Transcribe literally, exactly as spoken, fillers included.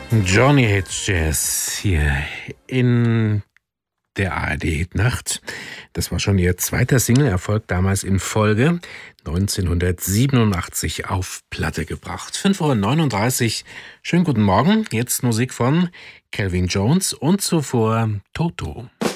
Johnny Hits Jazz hier in der A R D-Hitnacht. Das war schon ihr zweiter Single-Erfolg, damals in Folge, neunzehnhundertsiebenundachtzig auf Platte gebracht. fünf Uhr neununddreißig, schönen guten Morgen. Jetzt Musik von Calvin Jones und zuvor Toto.